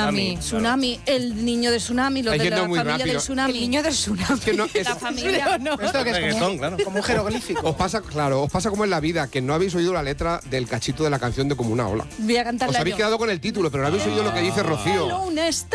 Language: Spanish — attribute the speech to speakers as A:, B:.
A: Tsunami, el niño de Tsunami, los de la familia del Tsunami.
B: El niño del Tsunami.
C: Es que no,
A: La familia.
D: Esto que es como un jeroglífico.
C: os pasa como en la vida, que no habéis oído la letra del cachito de la canción de Como una ola.
A: Voy a cantarla
C: Os habéis
A: yo.
C: quedado con el título, pero no habéis oído lo que dice Rocío.
A: Una